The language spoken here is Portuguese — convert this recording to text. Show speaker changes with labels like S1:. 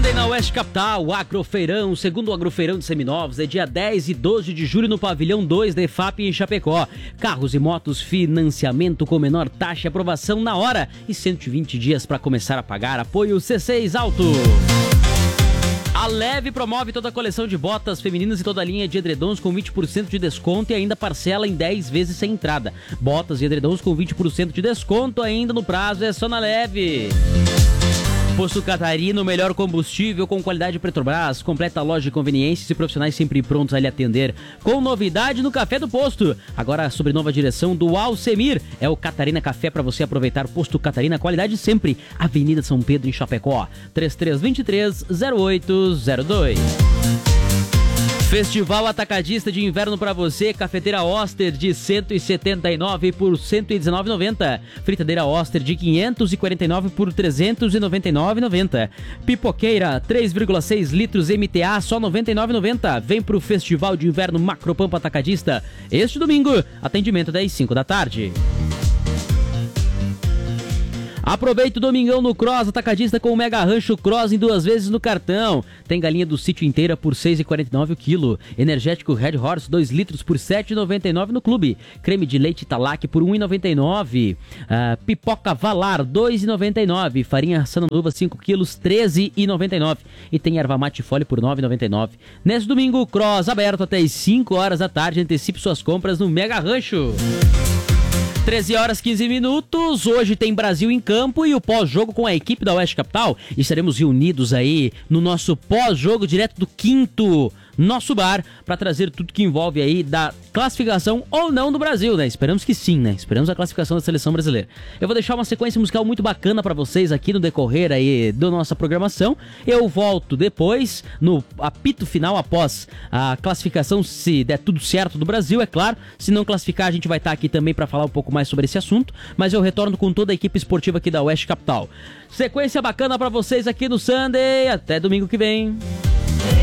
S1: Sunday na Oeste Capital, Agrofeirão, segundo Agrofeirão de Seminovos, é dia 10 e 12 de julho no Pavilhão 2 da EFAP em Chapecó. Carros e motos, financiamento com menor taxa e aprovação na hora e 120 dias para começar a pagar. Apoio C6 Auto. A Leve promove toda a coleção de botas femininas e toda a linha de edredons com 20% de desconto e ainda parcela em 10 vezes sem entrada. Botas e edredons com 20% de desconto ainda no prazo, é só na Leve. Posto Catarina, o melhor combustível com qualidade Petrobras, completa loja de conveniências e profissionais sempre prontos a lhe atender. Com novidade no Café do Posto, agora sob nova direção do Alcemir, é o Catarina Café para você aproveitar. Posto Catarina, qualidade sempre. Avenida São Pedro em Chapecó, 3323-0802. Festival Atacadista de Inverno para você, cafeteira Oster de 179 por 119,90. Fritadeira Oster de 549 por 399,90. Pipoqueira 3,6 litros MTA só 99,90. Vem pro Festival de Inverno Macropampa Atacadista este domingo, atendimento das 5 da tarde. Aproveita o domingão no Cross Atacadista com o Mega Rancho Cross em 2 vezes no cartão. Tem galinha do sítio inteira por R$ 6,49 o quilo. Energético Red Horse 2 litros por R$ 7,99 no clube. Creme de leite Talac por R$ 1,99. Pipoca Valar R$ 2,99. Farinha Sananduva 5 quilos R$ 13,99. E tem erva mate Fole por R$ 9,99. Nesse domingo, Cross aberto até as 5 horas da tarde. Antecipe suas compras no Mega Rancho. 13 horas 15 minutos, hoje tem Brasil em campo e o pós-jogo com a equipe da Oeste Capital. Estaremos reunidos aí no nosso pós-jogo direto do Quinto, nosso bar, para trazer tudo que envolve aí da classificação ou não do Brasil, né? Esperamos que sim, né? Esperamos a classificação da seleção brasileira. Eu vou deixar uma sequência musical muito bacana para vocês aqui no decorrer aí da nossa programação. Eu volto depois no apito final após a classificação, se der tudo certo do Brasil, é claro. Se não classificar, a gente vai estar aqui também para falar um pouco mais sobre esse assunto, mas eu retorno com toda a equipe esportiva aqui da Oeste Capital. Sequência bacana para vocês aqui no Sunday. Até domingo que vem.